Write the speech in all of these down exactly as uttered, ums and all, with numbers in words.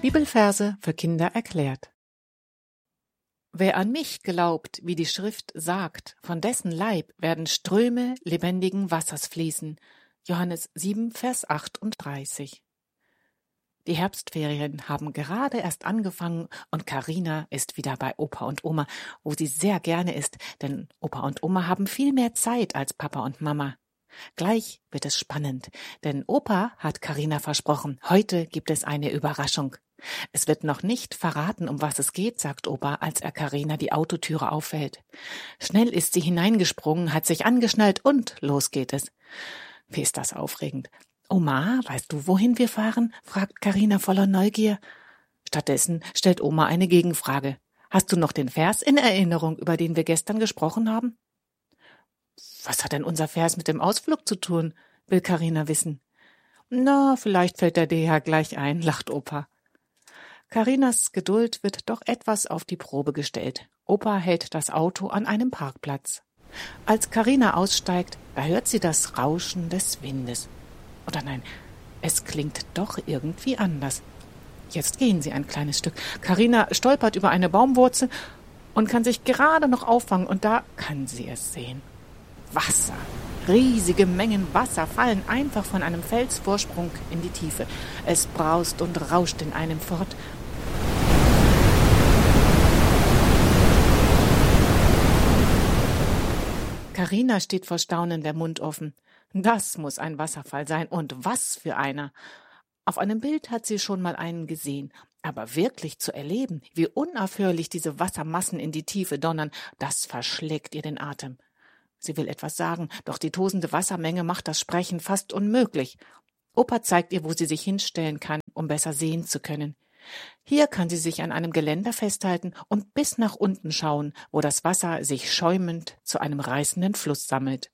Bibelverse für Kinder erklärt. Wer an mich glaubt, wie die Schrift sagt, von dessen Leib werden Ströme lebendigen Wassers fließen. Johannes sieben, Vers achtunddreißig. Die Herbstferien haben gerade erst angefangen und Carina ist wieder bei Opa und Oma, wo sie sehr gerne ist, denn Opa und Oma haben viel mehr Zeit als Papa und Mama. Gleich wird es spannend, denn Opa hat Carina versprochen, heute gibt es eine Überraschung. Es wird noch nicht verraten, um was es geht, sagt Opa, als er Carina die Autotüre aufhält. Schnell ist sie hineingesprungen, hat sich angeschnallt und los geht es. Wie ist das aufregend. Oma, weißt du, wohin wir fahren? Fragt Carina voller Neugier. Stattdessen stellt Oma eine Gegenfrage. Hast du noch den Vers in Erinnerung, über den wir gestern gesprochen haben? Was hat denn unser Vers mit dem Ausflug zu tun? Will Carina wissen. Na, vielleicht fällt er dir ja gleich ein, lacht Opa. Carinas Geduld wird doch etwas auf die Probe gestellt. Opa hält das Auto an einem Parkplatz. Als Carina aussteigt, da hört sie das Rauschen des Windes. Oder nein, es klingt doch irgendwie anders. Jetzt gehen sie ein kleines Stück. Carina stolpert über eine Baumwurzel und kann sich gerade noch auffangen, und da kann sie es sehen. Wasser. Riesige Mengen Wasser fallen einfach von einem Felsvorsprung in die Tiefe. Es braust und rauscht in einem fort. Carina steht vor Staunen, der Mund offen. Das muss ein Wasserfall sein, und was für einer. Auf einem Bild hat sie schon mal einen gesehen, aber wirklich zu erleben, wie unaufhörlich diese Wassermassen in die Tiefe donnern, das verschlägt ihr den Atem. Sie will etwas sagen, doch die tosende Wassermenge macht das Sprechen fast unmöglich. Opa zeigt ihr, wo sie sich hinstellen kann, um besser sehen zu können. Hier kann sie sich an einem Geländer festhalten und bis nach unten schauen, wo das Wasser sich schäumend zu einem reißenden Fluss sammelt.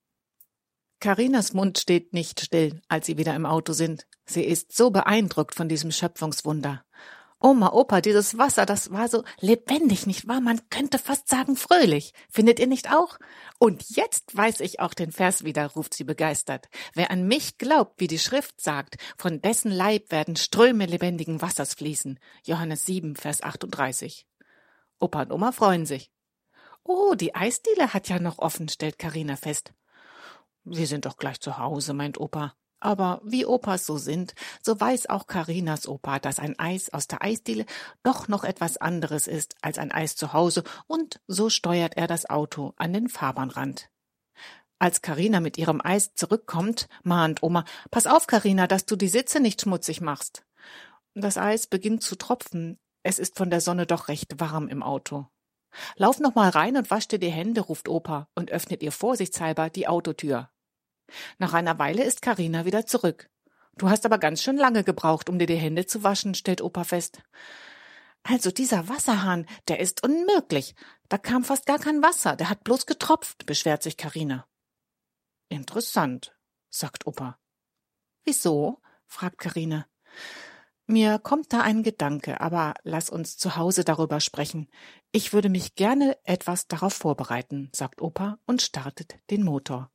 Carinas Mund steht nicht still, als sie wieder im Auto sind. Sie ist so beeindruckt von diesem Schöpfungswunder. Oma, Opa, dieses Wasser, das war so lebendig, nicht wahr? Man könnte fast sagen fröhlich. Findet ihr nicht auch? Und jetzt weiß ich auch den Vers wieder, ruft sie begeistert. Wer an mich glaubt, wie die Schrift sagt, von dessen Leib werden Ströme lebendigen Wassers fließen. Johannes sieben, Vers achtunddreißig. Opa und Oma freuen sich. Oh, die Eisdiele hat ja noch offen, stellt Carina fest. Wir sind doch gleich zu Hause, meint Opa. Aber wie Opas so sind, so weiß auch Carinas Opa, dass ein Eis aus der Eisdiele doch noch etwas anderes ist als ein Eis zu Hause, und so steuert er das Auto an den Fahrbahnrand. Als Carina mit ihrem Eis zurückkommt, mahnt Oma, pass auf, Carina, dass du die Sitze nicht schmutzig machst. Das Eis beginnt zu tropfen, es ist von der Sonne doch recht warm im Auto. Lauf noch mal rein und wasch dir die Hände, ruft Opa und öffnet ihr vorsichtshalber die Autotür. Nach einer Weile ist Carina wieder zurück. Du hast aber ganz schön lange gebraucht, um dir die Hände zu waschen, stellt Opa fest. Also dieser Wasserhahn, der ist unmöglich. Da kam fast gar kein Wasser, der hat bloß getropft, beschwert sich Carina. Interessant, sagt Opa. Wieso? fragt Carina. Mir kommt da ein Gedanke, aber lass uns zu Hause darüber sprechen. Ich würde mich gerne etwas darauf vorbereiten, sagt Opa und startet den Motor.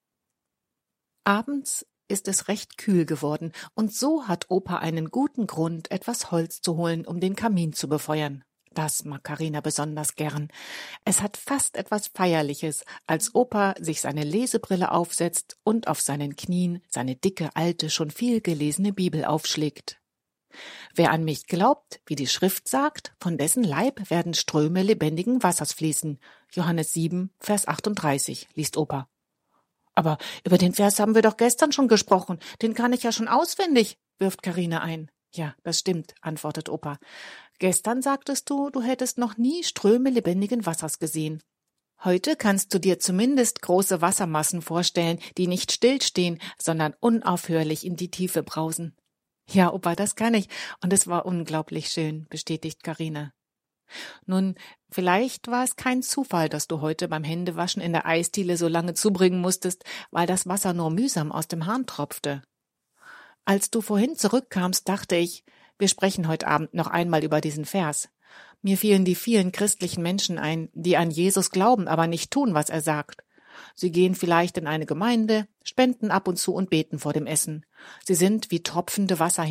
Abends ist es recht kühl geworden, und so hat Opa einen guten Grund, etwas Holz zu holen, um den Kamin zu befeuern. Das mag Carina besonders gern. Es hat fast etwas Feierliches, als Opa sich seine Lesebrille aufsetzt und auf seinen Knien seine dicke, alte, schon viel gelesene Bibel aufschlägt. Wer an mich glaubt, wie die Schrift sagt, von dessen Leib werden Ströme lebendigen Wassers fließen. Johannes sieben, Vers achtunddreißig, liest Opa. Aber über den Vers haben wir doch gestern schon gesprochen. Den kann ich ja schon auswendig, wirft Carina ein. Ja, das stimmt, antwortet Opa. Gestern sagtest du, du hättest noch nie Ströme lebendigen Wassers gesehen. Heute kannst du dir zumindest große Wassermassen vorstellen, die nicht stillstehen, sondern unaufhörlich in die Tiefe brausen. Ja, Opa, das kann ich. Und es war unglaublich schön, bestätigt Carina. Nun, vielleicht war es kein Zufall, dass du heute beim Händewaschen in der Eisdiele so lange zubringen musstest, weil das Wasser nur mühsam aus dem Hahn tropfte. Als du vorhin zurückkamst, dachte ich, wir sprechen heute Abend noch einmal über diesen Vers. Mir fielen die vielen christlichen Menschen ein, die an Jesus glauben, aber nicht tun, was er sagt. Sie gehen vielleicht in eine Gemeinde, spenden ab und zu und beten vor dem Essen. Sie sind wie tropfende Wasserhähne.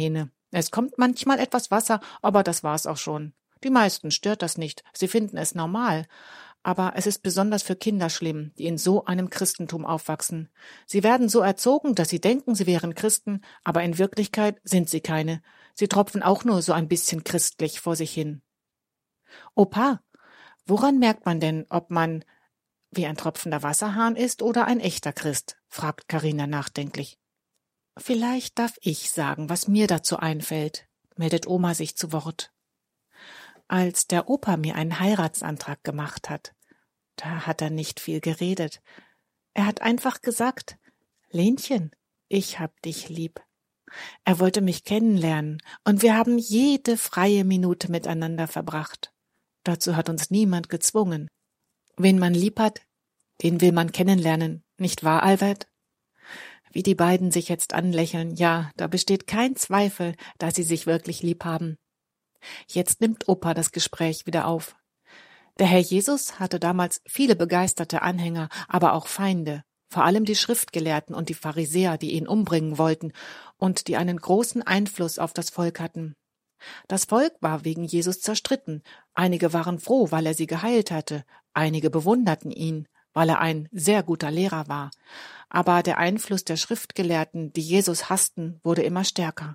Es kommt manchmal etwas Wasser, aber das war's auch schon. Die meisten stört das nicht, sie finden es normal. Aber es ist besonders für Kinder schlimm, die in so einem Christentum aufwachsen. Sie werden so erzogen, dass sie denken, sie wären Christen, aber in Wirklichkeit sind sie keine. Sie tropfen auch nur so ein bisschen christlich vor sich hin. Opa, woran merkt man denn, ob man wie ein tropfender Wasserhahn ist oder ein echter Christ? Fragt Carina nachdenklich. Vielleicht darf ich sagen, was mir dazu einfällt, meldet Oma sich zu Wort. Als der Opa mir einen Heiratsantrag gemacht hat, da hat er nicht viel geredet. Er hat einfach gesagt, Lenchen, ich hab dich lieb. Er wollte mich kennenlernen und wir haben jede freie Minute miteinander verbracht. Dazu hat uns niemand gezwungen. Wen man lieb hat, den will man kennenlernen, nicht wahr, Albert? Wie die beiden sich jetzt anlächeln, ja, da besteht kein Zweifel, dass sie sich wirklich lieb haben. Jetzt nimmt Opa das Gespräch wieder auf. Der Herr Jesus hatte damals viele begeisterte Anhänger, aber auch Feinde, vor allem die Schriftgelehrten und die Pharisäer, die ihn umbringen wollten und die einen großen Einfluss auf das Volk hatten. Das Volk war wegen Jesus zerstritten, einige waren froh, weil er sie geheilt hatte, einige bewunderten ihn, weil er ein sehr guter Lehrer war, aber der Einfluss der Schriftgelehrten, die Jesus hassten, wurde immer stärker.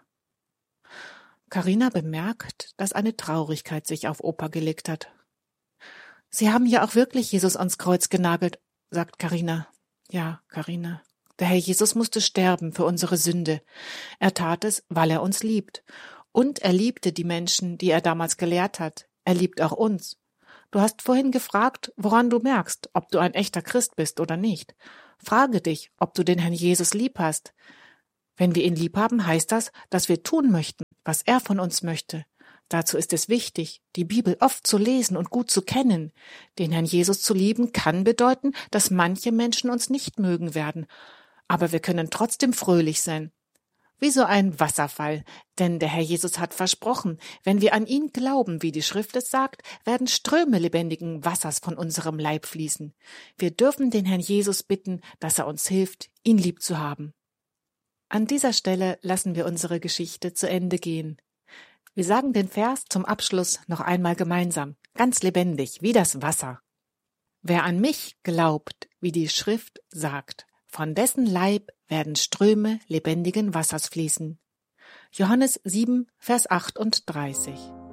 Carina bemerkt, dass eine Traurigkeit sich auf Opa gelegt hat. »Sie haben ja auch wirklich Jesus ans Kreuz genagelt«, sagt Carina. »Ja, Carina, der Herr Jesus musste sterben für unsere Sünde. Er tat es, weil er uns liebt. Und er liebte die Menschen, die er damals gelehrt hat. Er liebt auch uns. Du hast vorhin gefragt, woran du merkst, ob du ein echter Christ bist oder nicht. Frage dich, ob du den Herrn Jesus lieb hast. Wenn wir ihn lieb haben, heißt das, dass wir tun möchten, was er von uns möchte. Dazu ist es wichtig, die Bibel oft zu lesen und gut zu kennen. Den Herrn Jesus zu lieben kann bedeuten, dass manche Menschen uns nicht mögen werden. Aber wir können trotzdem fröhlich sein. Wie so ein Wasserfall, denn der Herr Jesus hat versprochen, wenn wir an ihn glauben, wie die Schrift es sagt, werden Ströme lebendigen Wassers von unserem Leib fließen. Wir dürfen den Herrn Jesus bitten, dass er uns hilft, ihn lieb zu haben. An dieser Stelle lassen wir unsere Geschichte zu Ende gehen. Wir sagen den Vers zum Abschluss noch einmal gemeinsam, ganz lebendig, wie das Wasser. Wer an mich glaubt, wie die Schrift sagt, von dessen Leib werden Ströme lebendigen Wassers fließen. Johannes sieben, Vers achtunddreißig.